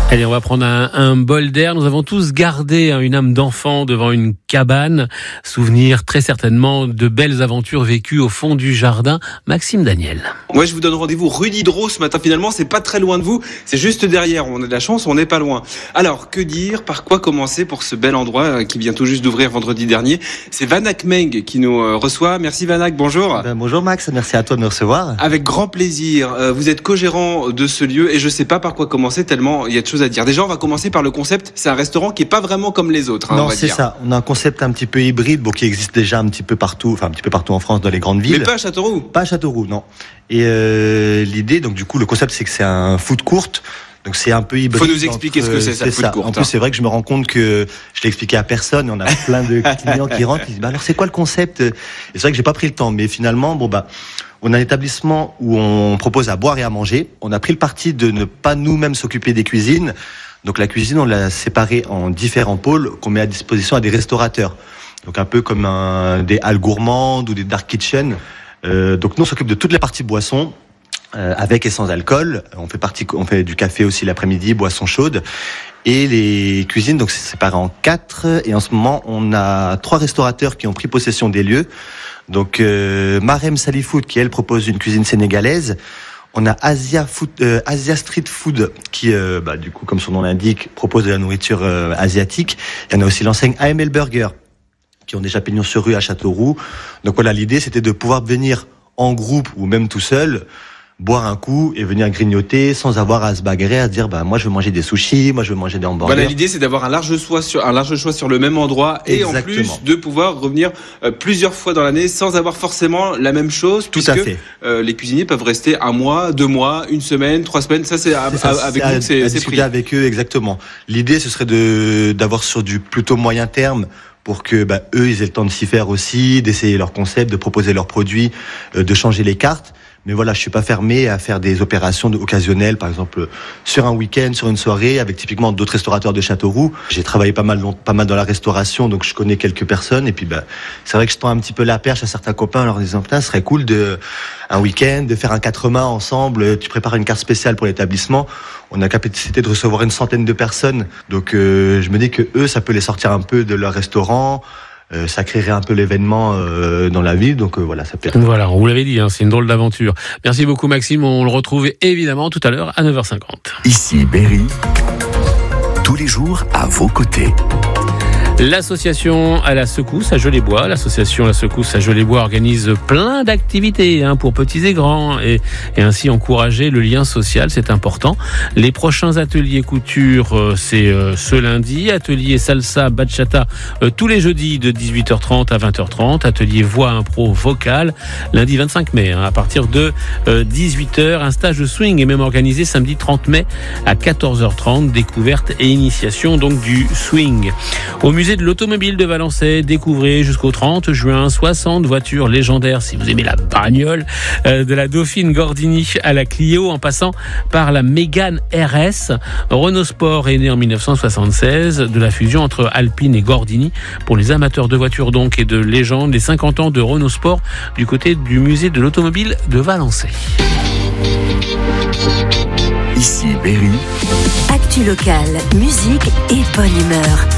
Allez, on va prendre un bol d'air. Nous avons tous gardé une âme d'enfant devant une cabane. Souvenir très certainement de belles aventures vécues au fond du jardin. Maxime Daniel. Moi, je vous donne rendez-vous rue Diderot ce matin. Finalement, c'est pas très loin de vous. C'est juste derrière. On a de la chance, on n'est pas loin. Alors, que dire? Par quoi commencer pour ce bel endroit qui vient tout juste d'ouvrir vendredi dernier? C'est Vanak Meng qui nous reçoit. Merci Vanak, bonjour. Bonjour Max, merci à toi de me recevoir. Avec grand plaisir. Vous êtes co-gérant de ce lieu et je sais pas par quoi commencer tellement il y a de choses à dire. Déjà, on va commencer par le concept. C'est un restaurant qui est pas vraiment comme les autres. Non, c'est ça. On a un concept un petit peu hybride, qui existe déjà un petit peu partout en France, dans les grandes villes. Mais pas à Châteauroux. Pas à Châteauroux, non. Et l'idée, donc du coup, le concept, c'est que c'est un food court. Donc c'est un peu hybride. Faut nous expliquer ce que c'est ça, food court. En plus, c'est vrai que je me rends compte que je l'ai expliqué à personne. On a plein de clients qui rentrent, qui disent alors c'est quoi le concept? Et c'est vrai que j'ai pas pris le temps, mais finalement, on a un établissement où on propose à boire et à manger. On a pris le parti de ne pas nous-mêmes s'occuper des cuisines. Donc la cuisine, on l'a séparée en différents pôles qu'on met à disposition à des restaurateurs. Donc un peu comme des halles gourmandes ou des dark kitchen. Donc nous, on s'occupe de toutes les parties boissons, avec et sans alcool. On fait du café aussi l'après-midi, boissons chaudes. Et les cuisines, donc c'est séparé en 4. Et en ce moment, on a 3 restaurateurs qui ont pris possession des lieux. Donc Marem Sali Food qui elle propose une cuisine sénégalaise. On a Asia Street Food qui du coup comme son nom l'indique propose de la nourriture asiatique. Et on a aussi l'enseigne AML Burger qui ont déjà pignon sur rue à Châteauroux. Donc voilà, l'idée c'était de pouvoir venir en groupe ou même tout seul, boire un coup et venir grignoter sans avoir à se bagarrer, à se dire moi je veux manger des sushis, moi je veux manger des hamburgers. Voilà, l'idée c'est d'avoir un large choix sur le même endroit. Exactement. Et en plus de pouvoir revenir plusieurs fois dans l'année sans avoir forcément la même chose. Tout à fait. Les cuisiniers peuvent rester 1 mois, 2 mois, 1 semaine, 3 semaines. Ça c'est avec nous c'est discuter pris. Avec eux, exactement. L'idée ce serait d'avoir sur du plutôt moyen terme pour que eux ils aient le temps de s'y faire aussi, d'essayer leur concept, de proposer leurs produits, de changer les cartes. Mais voilà, je suis pas fermé à faire des opérations occasionnelles, par exemple sur un week-end, sur une soirée, avec typiquement d'autres restaurateurs de Châteauroux. J'ai travaillé pas mal dans la restauration, donc je connais quelques personnes. Et puis c'est vrai que je tends un petit peu la perche à certains copains en leur disant ce serait cool un week-end de faire un 4 mains ensemble. Tu prépares une carte spéciale pour l'établissement. On a capacité de recevoir 100 de personnes, donc je me dis que eux, ça peut les sortir un peu de leur restaurant. Ça créerait un peu l'événement dans la ville, donc voilà, ça peut. Voilà, on vous l'avait dit, c'est une drôle d'aventure. Merci beaucoup Maxime, on le retrouve évidemment tout à l'heure à 9h50. Ici Berry, tous les jours à vos côtés. L'association à la secousse à Gelébois, organise plein d'activités pour petits et grands et ainsi encourager le lien social, c'est important. Les prochains ateliers couture, c'est ce lundi, atelier salsa bachata tous les jeudis de 18h30 à 20h30, atelier voix impro vocale lundi 25 mai à partir de 18h, un stage de swing est même organisé samedi 30 mai à 14h30, découverte et initiation donc du swing. Au musée de l'automobile de Valençay, découvrez jusqu'au 30 juin 60 voitures légendaires si vous aimez la bagnole, de la Dauphine Gordini à la Clio en passant par la Mégane RS. Renault Sport est né en 1976 de la fusion entre Alpine et Gordini. Pour les amateurs de voitures donc et de légende, les 50 ans de Renault Sport du côté du musée de l'automobile de Valençay. Ici Berry. Actu locale, musique et bonne humeur.